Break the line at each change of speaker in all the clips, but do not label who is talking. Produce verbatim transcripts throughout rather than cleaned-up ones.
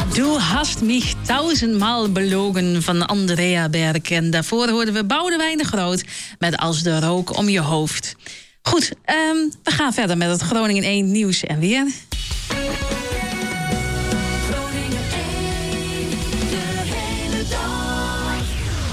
Du hast mich tausendmaal belogen van Andrea Berg. En daarvoor hoorden we Boudewijn de Groot met Als de rook om je hoofd. Goed, um, we gaan verder met het Groningen één nieuws en weer.
Groningen één, de hele dag.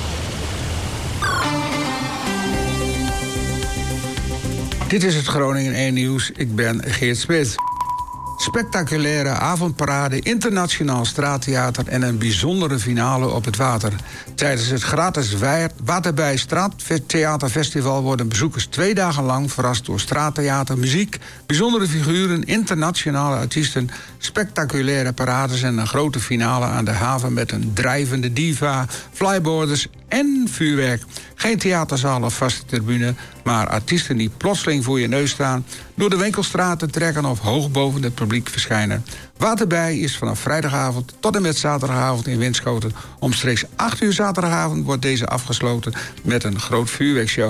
Dit is het Groningen één nieuws. Ik ben Geert Smit. Spectaculaire avondparade, internationaal straattheater en een bijzondere finale op het water. Tijdens het gratis Waterbij Straattheaterfestival worden bezoekers twee dagen lang verrast door straattheater, muziek, bijzondere figuren, internationale artiesten, spectaculaire parades en een grote finale aan de haven met een drijvende diva, flyboarders en vuurwerk. Geen theaterzaal of vaste tribune, maar artiesten die plotseling voor je neus staan, door de winkelstraten trekken of hoog boven het publiek verschijnen. Waterbij is vanaf vrijdagavond tot en met zaterdagavond in Winschoten. Omstreeks acht uur zaterdagavond wordt deze afgesloten met een groot vuurwerkshow.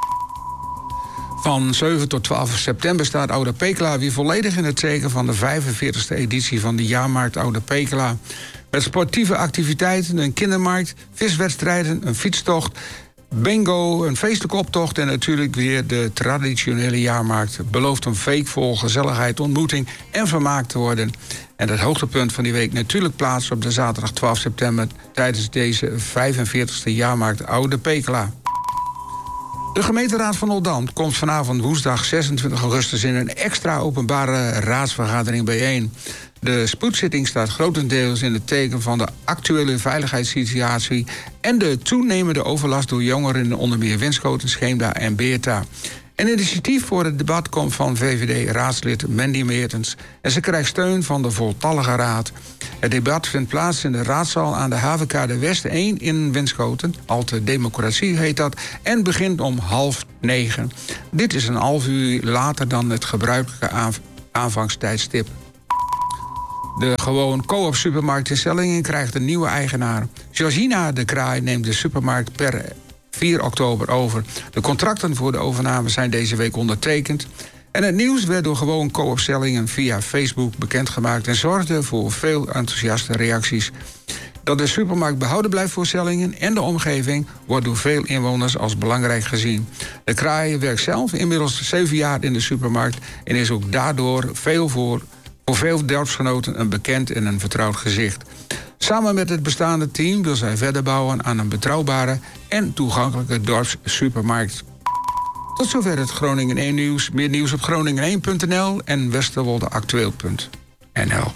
Van zeven tot twaalf september staat Oude Pekela weer volledig in het teken van de vijfenveertigste editie van de jaarmarkt Oude Pekela. Met sportieve activiteiten, een kindermarkt, viswedstrijden, een fietstocht, bingo, een feestelijke optocht en natuurlijk weer de traditionele jaarmarkt. Belooft een week vol gezelligheid, ontmoeting en vermaak te worden. En het hoogtepunt van die week natuurlijk plaats op de zaterdag twaalf september... tijdens deze vijfenveertigste jaarmarkt Oude Pekela. De gemeenteraad van Oldambt komt vanavond woensdag zesentwintig augustus... in een extra openbare raadsvergadering bijeen. De spoedzitting staat grotendeels in het teken van de actuele veiligheidssituatie en de toenemende overlast door jongeren in onder meer Winschoten, Scheemda en Beerta. Een initiatief voor het debat komt van V V D-raadslid Mandy Meertens en ze krijgt steun van de voltallige raad. Het debat vindt plaats in de raadzaal aan de havenkade West één in Winschoten. Alte Democratie heet dat en begint om half negen. Dit is een half uur later dan het gebruikelijke aanv- aanvangstijdstip. De gewoon co-op supermarkt in Sellingen krijgt een nieuwe eigenaar. Georgina de Kraai neemt de supermarkt per vier oktober over. De contracten voor de overname zijn deze week ondertekend. En het nieuws werd door gewoon co-op Sellingen via Facebook bekendgemaakt en zorgde voor veel enthousiaste reacties. Dat de supermarkt behouden blijft voor Sellingen en de omgeving wordt door veel inwoners als belangrijk gezien. De Kraai werkt zelf inmiddels zeven jaar in de supermarkt en is ook daardoor veel voor Voor veel dorpsgenoten een bekend en een vertrouwd gezicht. Samen met het bestaande team wil zij verder bouwen aan een betrouwbare en toegankelijke dorpssupermarkt. Tot zover het Groningen één nieuws. Meer nieuws op groningen één punt n l en westerwoldeactueel punt n l.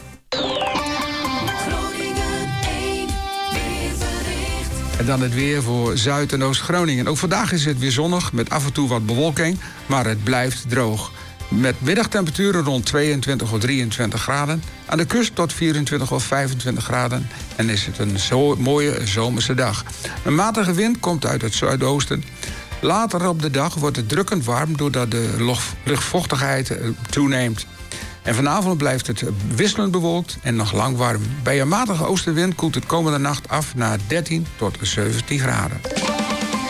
En dan het weer voor Zuid- en Oost-Groningen. Ook vandaag is het weer zonnig met af en toe wat bewolking, maar het blijft droog. Met middagtemperaturen rond tweeëntwintig of drieëntwintig graden. Aan de kust tot vierentwintig of vijfentwintig graden. En is het een zo mooie zomerse dag. Een matige wind komt uit het zuidoosten. Later op de dag wordt het drukkend warm doordat de luchtvochtigheid toeneemt. En vanavond blijft het wisselend bewolkt en nog lang warm. Bij een matige oostenwind koelt het komende nacht af naar dertien tot zeventien graden.